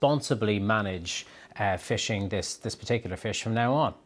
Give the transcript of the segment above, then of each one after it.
responsibly manage fishing this particular fish from now on?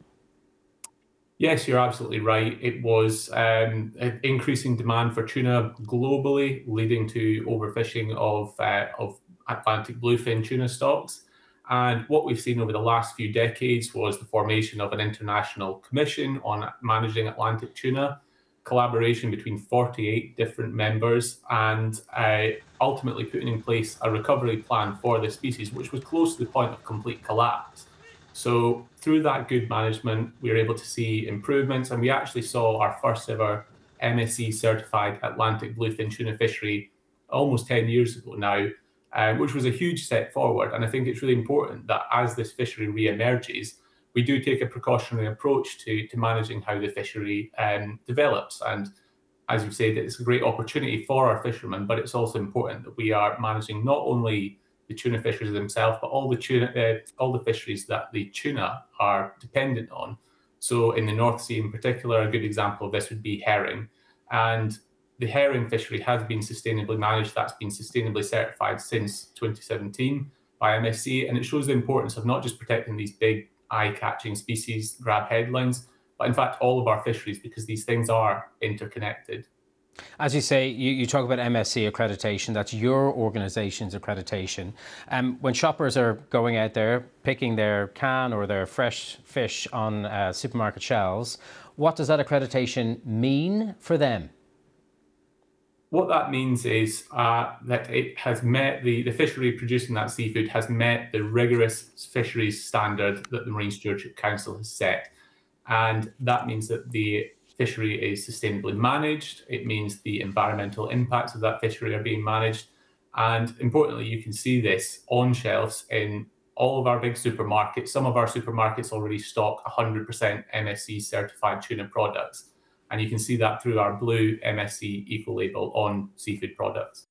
Yes, you're absolutely right. It was increasing demand for tuna globally, leading to overfishing of Atlantic bluefin tuna stocks. And what we've seen over the last few decades was the formation of an international commission on managing Atlantic tuna, collaboration between 48 different members, and ultimately putting in place a recovery plan for the species, which was close to the point of complete collapse. So through that good management, we were able to see improvements, and we actually saw our first ever MSC certified Atlantic bluefin tuna fishery almost 10 years ago now, which was a huge step forward. And I think it's really important that as this fishery re-emerges, we do take a precautionary approach to managing how the fishery develops. And as you said, it's a great opportunity for our fishermen, but it's also important that we are managing not only the tuna fisheries themselves, but all the fisheries that the tuna are dependent on. So in the North Sea in particular, a good example of this would be herring. And the herring fishery has been sustainably managed. That's been sustainably certified since 2017 by MSC. And it shows the importance of not just protecting these big eye-catching species, grab headlines, but in fact all of our fisheries, because these things are interconnected. As you say, you talk about MSC accreditation. That's your organisation's accreditation. When shoppers are going out there picking their can or their fresh fish on supermarket shelves, what does that accreditation mean for them? What that means is that it has met the fishery producing that seafood has met the rigorous fisheries standard that the Marine Stewardship Council has set. And that means that the fishery is sustainably managed. It means the environmental impacts of that fishery are being managed. And importantly, you can see this on shelves in all of our big supermarkets. Some of our supermarkets already stock 100% MSC certified tuna products. And you can see that through our blue MSC Eco label on seafood products.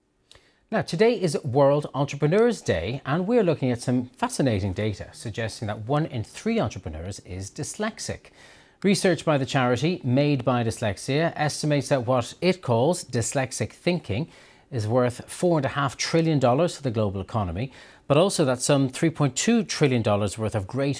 Now, today is World Entrepreneurs Day, and we're looking at some fascinating data suggesting that 1 in 3 entrepreneurs is dyslexic. Research by the charity Made by Dyslexia estimates that what it calls dyslexic thinking is worth $4.5 trillion for the global economy, but also that some $3.2 trillion worth of great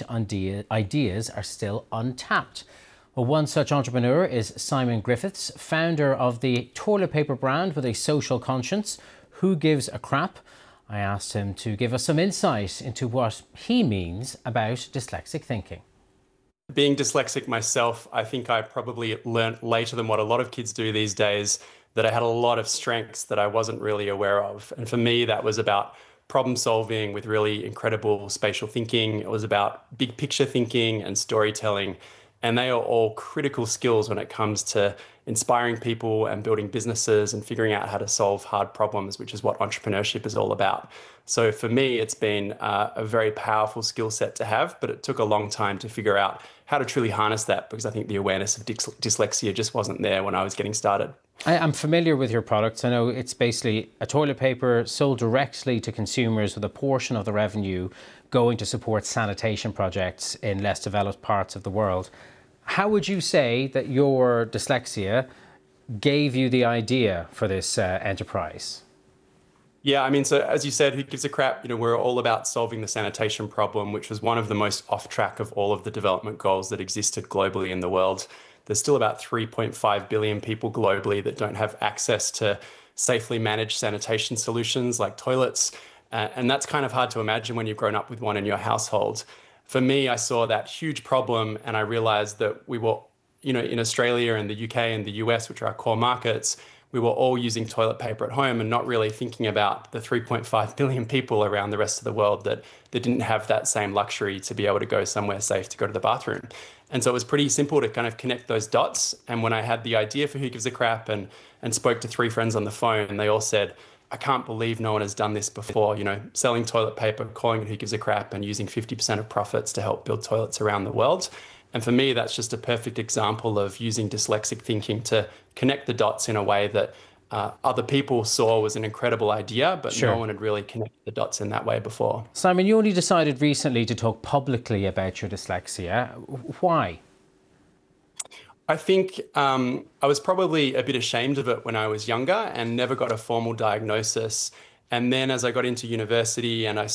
ideas are still untapped. Well, one such entrepreneur is Simon Griffiths, founder of the toilet paper brand with a social conscience, Who Gives a Crap? I asked him to give us some insight into what he means about dyslexic thinking. Being dyslexic myself, I think I probably learnt later than what a lot of kids do these days that I had a lot of strengths that I wasn't really aware of. And for me, that was about problem solving with really incredible spatial thinking. It was about big picture thinking and storytelling. And they are all critical skills when it comes to inspiring people and building businesses and figuring out how to solve hard problems, which is what entrepreneurship is all about. So for me, it's been a very powerful skill set to have, but it took a long time to figure out how to truly harness that, because I think the awareness of dyslexia just wasn't there when I was getting started. I'm familiar with your products. I know it's basically a toilet paper sold directly to consumers with a portion of the revenue going to support sanitation projects in less developed parts of the world. How would you say that your dyslexia gave you the idea for this enterprise? Yeah, I mean, so as you said, Who Gives a Crap? We're all about solving the sanitation problem, which was one of the most off track of all of the development goals that existed globally in the world. There's still about 3.5 billion people globally that don't have access to safely managed sanitation solutions like toilets. And that's kind of hard to imagine when you've grown up with one in your household. For me, I saw that huge problem and I realized that we were, in Australia and the UK and the US, which are our core markets, we were all using toilet paper at home and not really thinking about the 3.5 billion people around the rest of the world that didn't have that same luxury to be able to go somewhere safe to go to the bathroom. And so it was pretty simple to kind of connect those dots. And when I had the idea for Who Gives a Crap and spoke to 3 friends on the phone, they all said, I can't believe no one has done this before, selling toilet paper, calling it Who Gives a Crap, and using 50% of profits to help build toilets around the world. And for me, that's just a perfect example of using dyslexic thinking to connect the dots in a way that other people saw was an incredible idea, but Sure. No one had really connected the dots in that way before. Simon, you only decided recently to talk publicly about your dyslexia. Why? I think I was probably a bit ashamed of it when I was younger and never got a formal diagnosis. And then as I got into university and I